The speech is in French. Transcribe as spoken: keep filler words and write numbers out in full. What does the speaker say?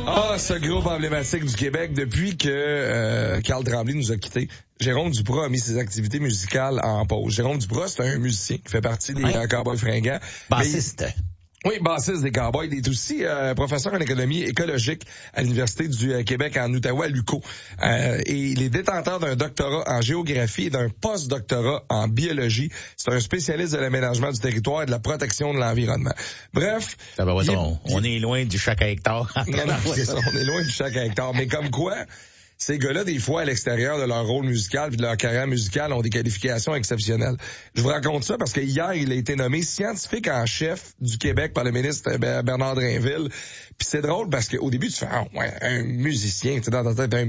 Ah, ce groupe emblématique du Québec, depuis que euh, Carl Tremblay nous a quittés, Jérôme Duprat a mis ses activités musicales en pause. Jérôme Duprat, c'est un musicien qui fait partie des Ouais. euh, Cowboys fringants. Bassiste. Mais, oui, bassiste des Cowboys. Il est aussi euh, professeur en économie écologique à l'Université du euh, Québec en Outaouais, à l'U Q O. Euh, et il est détenteur d'un doctorat en géographie et d'un post-doctorat en biologie. C'est un spécialiste de l'aménagement du territoire et de la protection de l'environnement. Bref. Ah ben, ouais, il, on, on est loin du chaque hectare. Non, non, c'est ça. On est loin du chaque hectare. Mais comme quoi, ces gars-là, des fois, à l'extérieur de leur rôle musical puis de leur carrière musicale, ont des qualifications exceptionnelles. Je vous raconte ça parce que hier, il a été nommé scientifique en chef du Québec par le ministre Bernard Drinville. Puis c'est drôle parce qu'au début, tu fais, ah, ouais, un musicien, tu sais, dans ta tête, un